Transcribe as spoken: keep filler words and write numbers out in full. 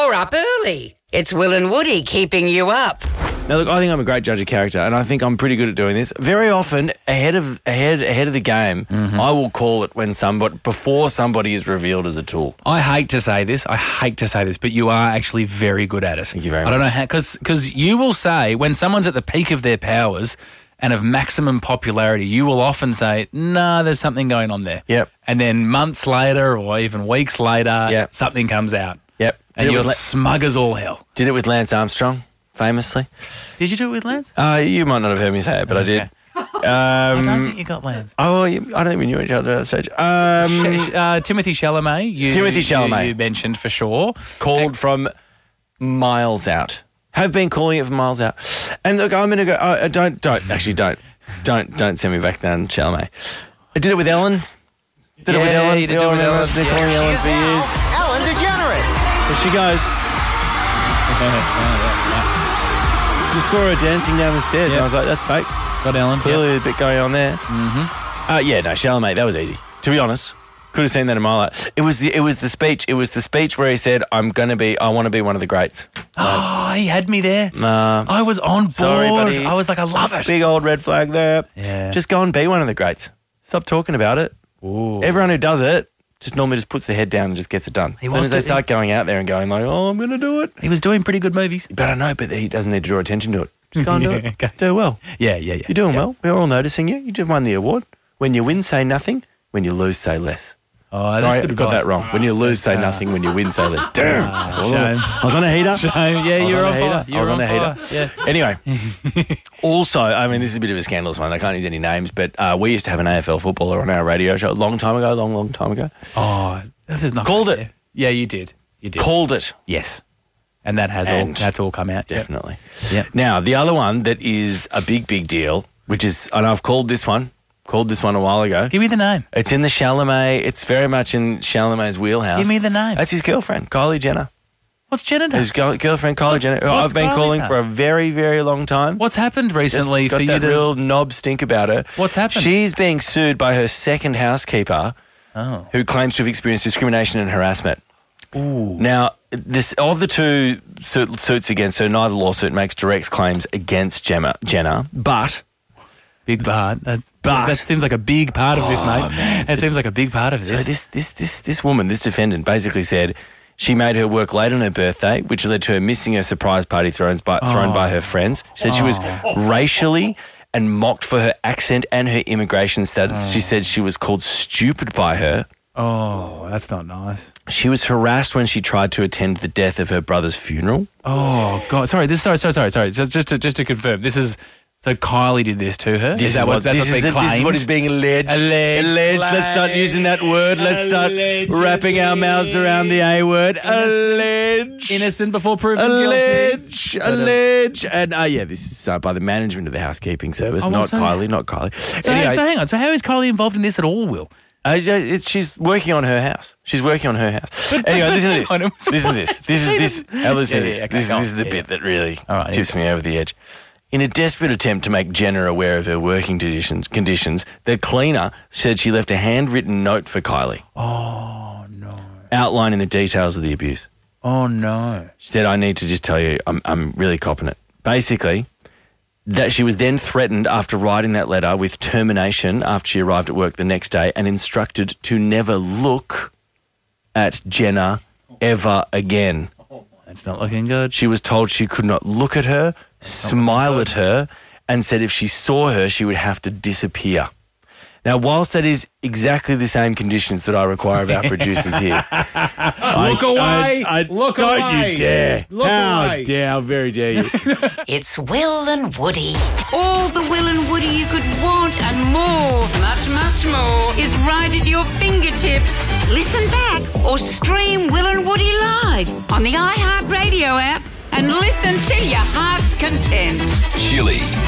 You're up early. It's Will and Woody keeping you up. Now, look, I think I'm a great judge of character, and I think I'm pretty good at doing this. Very often, ahead of ahead ahead of the game, mm-hmm. I will call it when somebody before somebody is revealed as a tool. I hate to say this. I hate to say this, but you are actually very good at it. Thank you very I much. don't know how, because because you will say when someone's at the peak of their powers and of maximum popularity, you will often say, "Nah, there's something going on there." Yep. And then months later, or even weeks later, yep. something comes out. Yep. And Did you're La- smug as all hell. Did it with Lance Armstrong. Famously. Did you do it with Lance? Uh, you might not have heard me say it, but okay. I did. Um, I don't think you got Lance. Oh, you, I don't think we knew each other at that stage. Um, Sh- uh, Timothy Chalamet. You, Timothy Chalamet. You, you mentioned for sure. Called from miles out. Have been calling it from miles out. And look, I'm going to go. Uh, don't, don't, actually, don't, don't, don't send me back down, Chalamet. I did it with Ellen. Did yeah, it with Ellen. You did it with Ellen. I've been yeah. calling Ellen for years. Ellen DeGeneres. There she goes. Just saw her dancing down the stairs, Yeah. and I was like, that's fake. Got Ellen. Clearly yeah. a bit going on there. Mm-hmm. Uh, yeah, no, Chalamet, that was easy. To be honest, could have seen that a mile out. It was the it was the speech. It was the speech where he said, "I'm gonna be. I want to be one of the greats." Oh, he had me there. Nah, I was on board. Sorry, buddy. I was like, I love it. big old red flag there. Yeah. Just go and be one of the greats. Stop talking about it. Ooh. Everyone who does it just normally just puts their head down and just gets it done. He As soon was as they do- start going out there and going like, "Oh, I'm gonna do it," He was doing pretty good movies. but I know, but he doesn't need to draw attention to it. Just go and do Yeah, it. okay. Do well. Yeah, yeah, yeah. You're doing yeah. well. We're all noticing you. You just won the award. When you win, say nothing. When you lose, say less. Oh, that's Sorry, good I got advice. that wrong. When you lose, say nothing. When you win, say less. Damn. Ah, shame. I was on a heater. Shame. Yeah, I was you're on on a fire. heater. You're I was on, on a fire. heater. Yeah. Anyway, also, I mean, this is a bit of a scandalous one. I can't use any names, but uh, we used to have an A F L footballer on our radio show a long time ago, long, long time ago. Oh, this is not Called good. it. Yeah, you did. You did. Called it. Yes. And that has And all that's all come out. Definitely. Yeah. Now, the other one that is a big, big deal, which is, and I've called this one, called this one a while ago. Give me the name. It's in the Chalamet. It's very much in Chalamet's wheelhouse. Give me the name. That's his girlfriend, Kylie Jenner. What's Jenna done? His girl- girlfriend, Kylie What's- Jenner, who what's I've been Kylie calling done? for a very, very long time. What's happened Just recently got for you that to? real knob stink about her. What's happened? She's being sued by her second housekeeper, Oh. who claims to have experienced discrimination and harassment. Ooh. Now, this of the two suit, suits against her, neither lawsuit makes direct claims against Gemma, Jenner, but Big part. That's, But- that seems like a big part of this, mate. It seems like a big part of so this. this this this this woman, this defendant, basically said she made her work late on her birthday, which led to her missing a surprise party thrown by, thrown by her friends. She said she was racially and mocked for her accent and her immigration status. She said she was called stupid by her. Oh, that's not nice. She was harassed when she tried to attend the death of her brother's funeral. Oh God, sorry. This, sorry, sorry, sorry, sorry. Just, just to, just to confirm, this is so Kylie did this to her. This is that what, that's this what's is being it. This is claimed? what is being alleged. Alleged. Alleged. Let's start using that word. Let's start Allegedly. wrapping our mouths around the A word. Allege. Innocent before proven Allege. guilty. But, um, Allege. And uh, yeah, this is uh, by the management of the housekeeping service, Oh, not what's that? Kylie, not Kylie. So, Anyway, so hang on. So how is Kylie involved in this at all, Will? uh, yeah, it, she's working on her house. She's working on her house. Anyway, listen to this. Hang on, Listen to this. This is this. Now listen Yeah, to this. yeah, okay, This is go on. this is the Yeah, bit yeah. that really All right, tips me over the edge. In a desperate attempt to make Jenner aware of her working conditions, conditions, the cleaner said she left a handwritten note for Kylie Oh no. outlining the details of the abuse. Oh no. She said, I need to just tell you, I'm, I'm really copping it. Basically, that she was then threatened after writing that letter with termination after she arrived at work the next day and instructed to never look at Jenner ever again. That's not looking good. She was told she could not look at her, smile at her, and said if she saw her, she would have to disappear. Now, whilst that is exactly the same conditions that I require of our producers here. Look away. Look don't away. you dare. Look how away. dare, how very dare you. It's Will and Woody. All the Will and Woody you could want and more, much, much more, is right at your fingertips. Listen back or stream Will and Woody live on the iHeartRadio app and listen to your heart's content. Chili.